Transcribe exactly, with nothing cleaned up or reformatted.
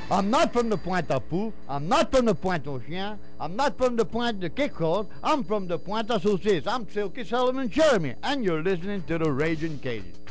I'm not from the Pointe-à-Pitre. I'm not from the Pointe-aux-Chiens. I'm not from the Pointe de Quelque. I'm from the Pointe-à-Saucisse. I'm Silky Sullivan Jeremy, and you're listening to the Raging Cajun.